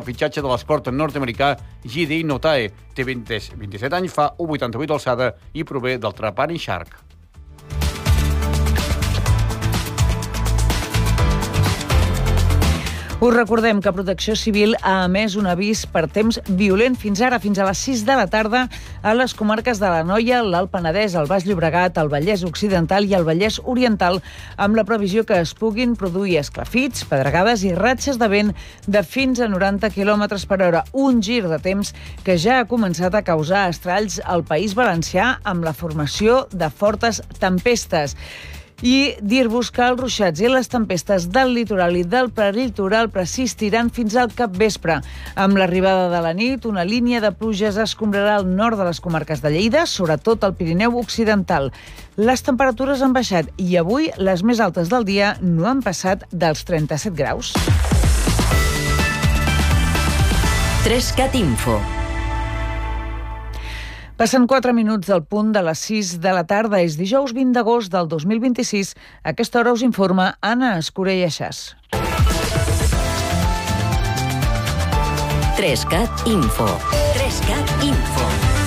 fitxatge de l'esport nord-americà G.D. Notae. Té 27 anys, fa 1,88 d'alçada i prové del Trapani Shark. Us recordem que Protecció Civil ha emès un avís per temps violent fins ara, fins a les 6 de la tarda, a les comarques de l'Anoia, l'Alt Penedès, el Baix Llobregat, el Vallès Occidental i el Vallès Oriental, amb la previsió que es puguin produir esclafits, pedregades i ratxes de vent de fins a 90 km per hora. Un gir de temps que ja ha començat a causar estralls al País Valencià amb la formació de fortes tempestes. I dir-vos que els ruixats i les tempestes del litoral i del prelitoral persistiran fins al capvespre. Amb l'arribada de la nit, una línia de pluges escombrarà al nord de les comarques de Lleida, sobretot al Pirineu Occidental. Les temperatures han baixat i avui les més altes del dia no han passat dels 37 graus. 3CAT Info. Passen 4 minuts del punt de les 6 de la tarda. És dijous 20 d'agost del 2026. A aquesta hora us informa Anna Escurell Aixàs. 3CAT Info. 3CAT Info.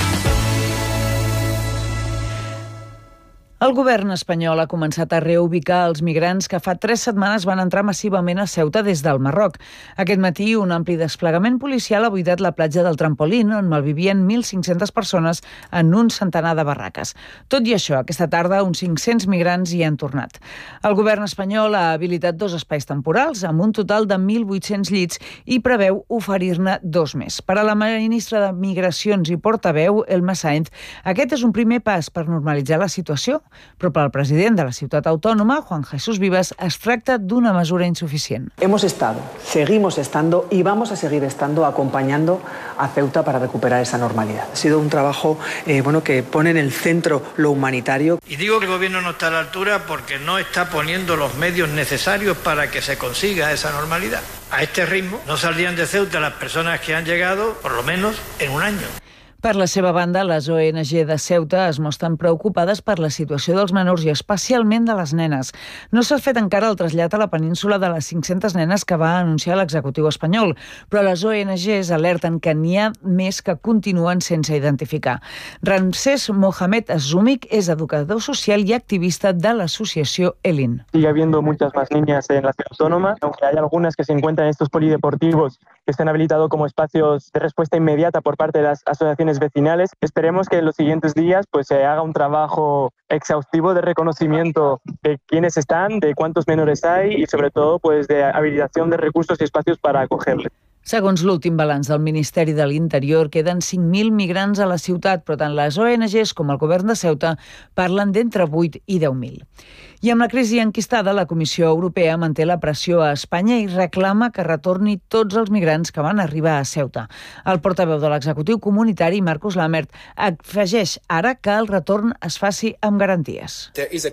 El govern espanyol ha començat a reubicar els migrants que fa 3 setmanes van entrar massivament a Ceuta des del Marroc. Aquest matí, un ampli desplegament policial ha buidat la platja del Trampolín, on malvivien 1.500 persones en un centenar de barraques. Tot i això, aquesta tarda, uns 500 migrants hi han tornat. El govern espanyol ha habilitat 2 espais temporals, amb un total de 1.800 llits, i preveu oferir-ne 2 més. Per a la ministra de Migracions i portaveu, Elma Sáenz, aquest és un primer pas per normalitzar la situació, però per al president de la ciutat autònoma, Juan Jesús Vives, es tracta d'una mesura insuficient. Hemos estado, seguimos estando y vamos a seguir estando acompañando a Ceuta para recuperar esa normalidad. Ha sido un trabajo que pone en el centro lo humanitario. Y digo que el gobierno no está a la altura porque no está poniendo los medios necesarios para que se consiga esa normalidad. A este ritmo no saldrían de Ceuta las personas que han llegado, por lo menos, en un año. Per la seva banda, les ONG de Ceuta es mostren preocupades per la situació dels menors i especialment de les nenes. No s'ha fet encara el trasllat a la península de les 500 nenes que va anunciar l'executiu espanyol, però les ONGs alerten que n'hi ha més que continuen sense identificar. Ramsés Mohamed Azumik és educador social i activista de l'associació ELIN. Sigue habiendo muchas más niñas en la ciudad autónoma, aunque hay algunas que se encuentran en estos polideportivos que están habilitados como espacios de respuesta inmediata por parte de las asociaciones vecinales. Esperemos que en los siguientes días se haga un trabajo exhaustivo de reconocimiento de quiénes están, de cuántos menores hay y sobre todo de habilitación de recursos y espacios para acogerles. Segons l'últim balanç del Ministeri de l'Interior, queden 5.000 migrants a la ciutat, però tant les ONGs com el govern de Ceuta parlen d'entre 8 i 10.000. I amb la crisi enquistada, la Comissió Europea manté la pressió a Espanya i reclama que retorni tots els migrants que van arribar a Ceuta. El portaveu de l'executiu comunitari, Marcus Lammert, afegeix ara que el retorn es faci amb garanties.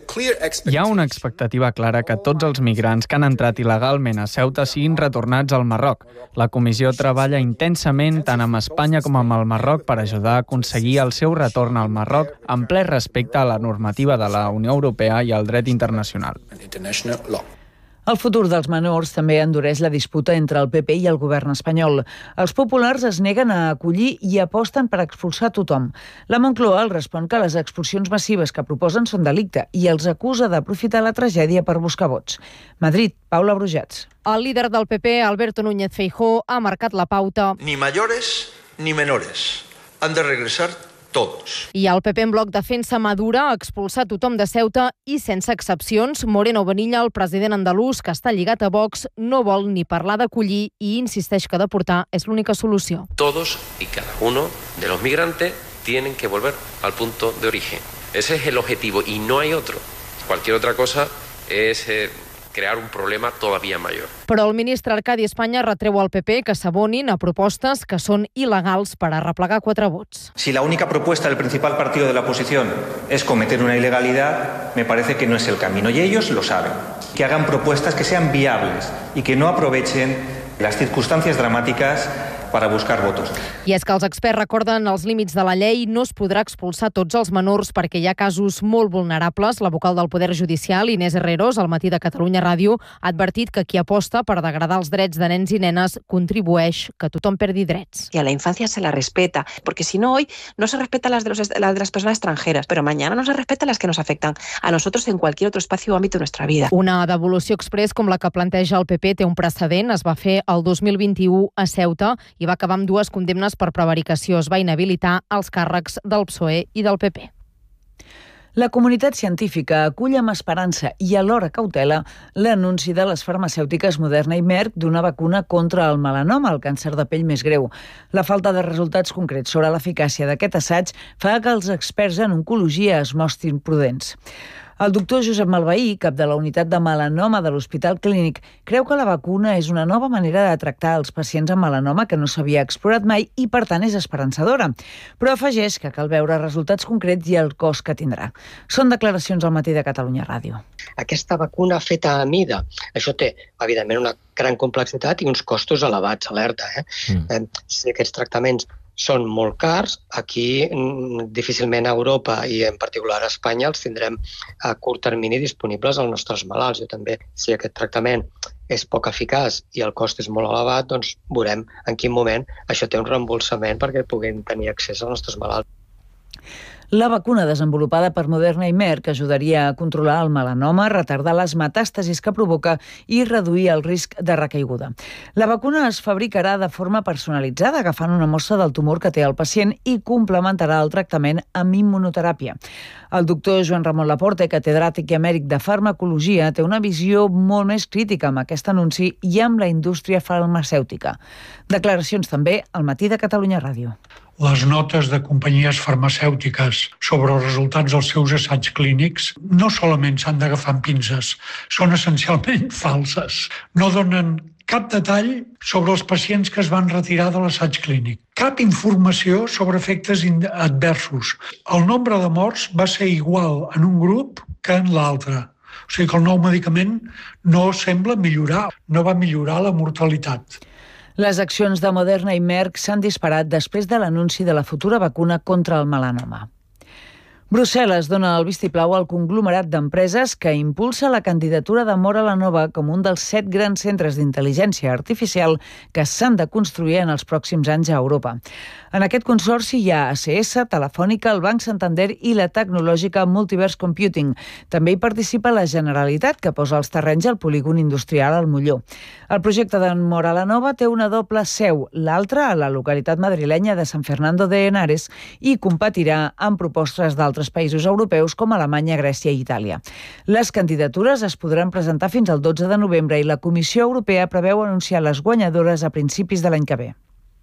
Hi ha una expectativa clara que tots els migrants que han entrat il·legalment a Ceuta siguin retornats al Marroc. La Comissió treballa intensament tant amb Espanya com amb el Marroc per ajudar a aconseguir el seu retorn al Marroc en ple respecte a la normativa de la Unió Europea i al dret internacional. El futur dels menors també endureix la disputa entre el PP i el govern espanyol. Els populars es neguen a acollir i aposten per expulsar tothom. La Moncloa els respon que les expulsions massives que proposen són delicte i els acusa d'aprofitar la tragèdia per buscar vots. Madrid, Paula Brujats. El líder del PP, Alberto Núñez Feijóo, ha marcat la pauta. Ni mayores ni menores. Han de regresar todos. I el PP en bloc defensa Madura, expulsar tothom de Ceuta i sense excepcions. Moreno Bonilla, el president andalús, que està lligat a Vox, no vol ni parlar d'acollir i insisteix que deportar és l'única solució. Todos y cada uno de los migrantes tienen que volver al punto de origen. Ese es el objetivo y no hay otro. Cualquier otra cosa es crear un problema todavía mayor. Però el ministre Arcadi Espanya retreu al PP que s'abonin a propostes que són il·legals per a replegar 4 vots. Si la única propuesta del principal partido de la oposición es cometer una ilegalidad, me parece que no es el camino y ellos lo saben. Que hagan propuestas que sean viables y que no aprovechen las circunstancias dramáticas buscar votos. I és que els experts recorden els límits de la llei, no es podrà expulsar tots els menors perquè hi ha casos molt vulnerables. La vocal del Poder Judicial, Inés Herreros, al Matí de Catalunya Ràdio, ha advertit que qui aposta per degradar els drets de nens i nenes contribueix que tothom perdi drets. Y a la infancia se la respeta, porque si no, hoy no se respeta las de las personas extranjeras, pero mañana no se respeta las que nos afectan a nosotros en cualquier otro espacio o ámbito de nuestra vida. Una devolució express com la que planteja el PP té un precedent. Es va fer el 2021 a Ceuta i va acabar amb 2 condemnes per prevaricació. Es va inhabilitar els càrrecs del PSOE i del PP. La comunitat científica acull amb esperança i alhora cautela l'anunci de les farmacèutiques Moderna i Merck d'una vacuna contra el melanoma, el càncer de pell més greu. La falta de resultats concrets sobre l'eficàcia d'aquest assaig fa que els experts en oncologia es mostrin prudents. El doctor Josep Malveí, cap de la unitat de melanoma de l'Hospital Clínic, creu que la vacuna és una nova manera de tractar els pacients amb melanoma que no s'havia explorat mai i, per tant, és esperançadora. Però afegeix que cal veure resultats concrets i el cost que tindrà. Són declaracions al Matí de Catalunya Ràdio. Aquesta vacuna feta a mida, això té, evidentment, una gran complexitat i uns costos elevats, alerta. Si aquests tractaments són molt cars, aquí difícilment a Europa i en particular a Espanya els tindrem a curt termini disponibles als nostres malalts. Jo també, si aquest tractament és poc eficaç i el cost és molt elevat, doncs veurem en quin moment això té un reembolsament perquè puguin tenir accés als nostres malalts. La vacuna desenvolupada per Moderna i Merck ajudaria a controlar el melanoma, retardar les metàstasis que provoca i reduir el risc de recaiguda. La vacuna es fabricarà de forma personalitzada, agafant una mostra del tumor que té el pacient i complementarà el tractament amb immunoteràpia. El doctor Joan Ramon Laporte, catedràtic i emèric de farmacologia, té una visió molt més crítica amb aquest anunci i amb la indústria farmacèutica. Declaracions també al Matí de Catalunya Ràdio. Les notes de companyies farmacèutiques sobre els resultats dels seus assaigs clínics no solament s'han d'agafar amb pinces, són essencialment falses. No donen cap detall sobre els pacients que es van retirar de l'assaig clínic. Cap informació sobre efectes adversos. El nombre de morts va ser igual en un grup que en l'altre. O sigui que el nou medicament no sembla millorar, no va millorar la mortalitat. Les accions de Moderna i Merck s'han disparat després de l'anunci de la futura vacuna contra el melanoma. Brussel·les dona el vistiplau al conglomerat d'empreses que impulsa la candidatura de Mora la Nova com un dels 7 grans centres d'intel·ligència artificial que s'han de construir en els pròxims anys a Europa. En aquest consorci hi ha ACS, Telefònica, el Banc Santander i la tecnològica Multiverse Computing. També hi participa la Generalitat, que posa els terrenys al polígon industrial al Molló. El projecte de Mora la Nova té una doble seu, l'altra a la localitat madrilenya de San Fernando de Henares, i competirà amb propostes d'altres països europeus com Alemanya, Grècia i Itàlia. Les candidatures es podran presentar fins al 12 de novembre i la Comissió Europea preveu anunciar les guanyadores a principis de l'any que ve.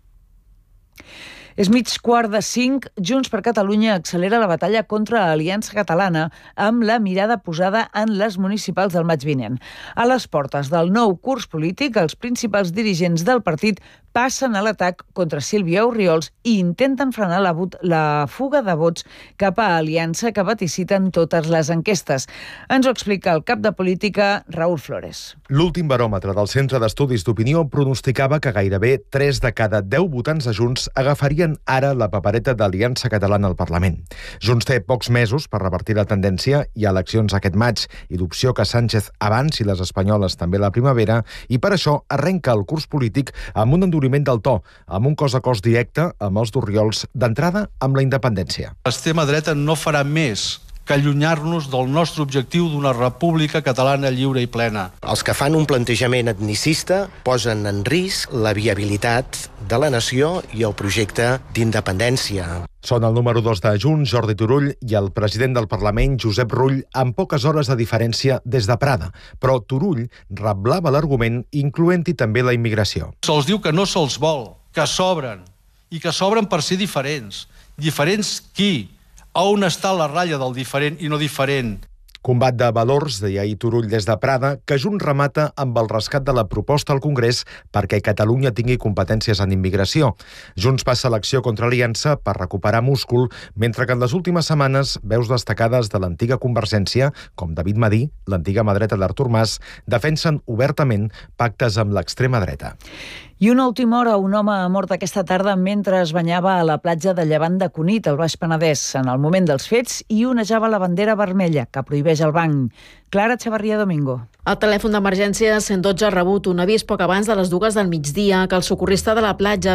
És 4:45, Junts per Catalunya accelera la batalla contra Aliança Catalana amb la mirada posada en les municipals del maig vinent. A les portes del nou curs polític, els principals dirigents del partit passen a l'atac contra Sílvia Orriols i intenten frenar la fuga de vots cap a Aliança que vaticiten totes les enquestes. Ens ho explica el cap de política, Raúl Flores. L'últim baròmetre del Centre d'Estudis d'Opinió pronosticava que gairebé 3 de cada 10 votants de Junts agafarien ara la papereta d'Aliança Catalana al Parlament. Junts té pocs mesos per revertir la tendència, hi ha eleccions aquest maig i d'opció que Sánchez avanci les espanyoles també la primavera, i per això arrenca el curs polític amb un enduriment del to, amb un cos a cos directe amb els d'Orriols, d'entrada amb la independència. L'extrema dreta no farà més que allunyar-nos del nostre objectiu d'una república catalana lliure i plena. Els que fan un plantejament etnicista posen en risc la viabilitat de la nació i el projecte d'independència. Són el número 2 de Junts, Jordi Turull, i el president del Parlament, Josep Rull, amb poques hores de diferència des de Prada. Però Turull reblava l'argument, incloent-hi també la immigració. Se'ls diu que no se'ls vol, que sobren, i que sobren per ser diferents. Diferents qui? On està la ratlla del diferent i no diferent? Combat de valors, deia ahir Turull des de Prada, que Junts remata amb el rescat de la proposta al Congrés perquè Catalunya tingui competències en immigració. Junts passa l'acció contra Aliança per recuperar múscul, mentre que en les últimes setmanes veus destacades de l'antiga Convergència, com David Madí, l'antiga mà dreta d'Artur Mas, defensen obertament pactes amb l'extrema dreta. I una última hora, un home ha mort aquesta tarda mentre es banyava a la platja de Llevant de Cunit, al Baix Penedès, en el moment dels fets, i onejava la bandera vermella, que prohibeix el bany. Clara Chavarria Domingo. El telèfon d'emergència 112 ha rebut un avís poc abans de les 2 del migdia que el socorrista de la platja